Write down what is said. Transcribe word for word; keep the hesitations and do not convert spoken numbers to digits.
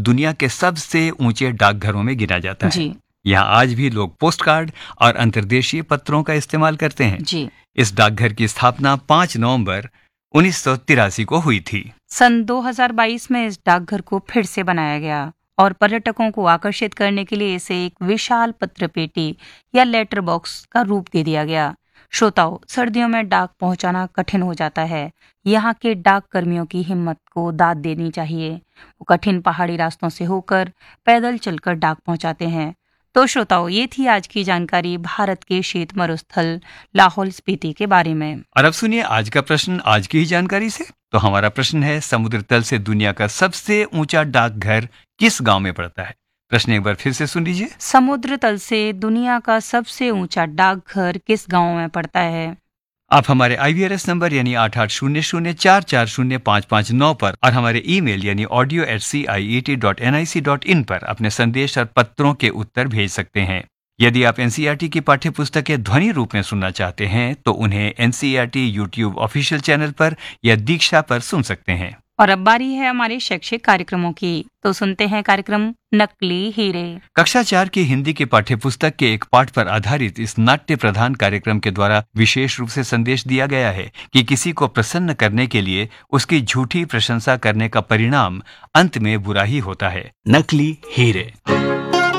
दुनिया के सबसे ऊंचे डाकघरों में गिना जाता है। जी यहाँ आज भी लोग पोस्ट कार्ड और अंतर्देशीय पत्रों का इस्तेमाल करते हैं। जी इस डाकघर की स्थापना पाँच नवंबर उन्नीस सौ तिरासी को हुई थी। सन दो हज़ार बाईस में इस डाकघर को फिर से बनाया गया और पर्यटकों को आकर्षित करने के लिए इसे एक विशाल पत्र पेटी या लेटर बॉक्स का रूप दे दिया गया। श्रोताओ, सर्दियों में डाक पहुंचाना कठिन हो जाता है। यहाँ के डाक कर्मियों की हिम्मत को दाद देनी चाहिए। वो कठिन पहाड़ी रास्तों से होकर पैदल चलकर डाक पहुंचाते हैं। तो श्रोताओं, ये थी आज की जानकारी भारत के शीत मरुस्थल लाहौल स्पीति के बारे में। और अब सुनिए आज का प्रश्न आज की ही जानकारी से। तो हमारा प्रश्न है, समुद्र तल से दुनिया का सबसे ऊंचा डाकघर किस गांव में पड़ता है? प्रश्न एक बार फिर से सुन लीजिए। समुद्र तल से दुनिया का सबसे ऊंचा डाकघर किस गांव में पड़ता है? आप हमारे आई वी आर एस नंबर यानी आठ आठ शून्य शून्य चार चार शून्य पाँच पाँच नौ पर और हमारे ईमेल यानी audio eight C I E T dot N I C dot in पर अपने संदेश और पत्रों के उत्तर भेज सकते हैं। यदि आप N C E R T की पाठ्य पुस्तकें ध्वनि रूप में सुनना चाहते हैं तो उन्हें N C E R T YouTube official channel पर या दीक्षा पर सुन सकते हैं। और अब बारी है हमारे शैक्षिक कार्यक्रमों की, तो सुनते हैं कार्यक्रम नकली हीरे। कक्षा चार की हिंदी के पाठ्य पुस्तक के एक पाठ पर आधारित इस नाट्य प्रधान कार्यक्रम के द्वारा विशेष रूप से संदेश दिया गया है कि किसी को प्रसन्न करने के लिए उसकी झूठी प्रशंसा करने का परिणाम अंत में बुरा ही होता है। नकली हीरे।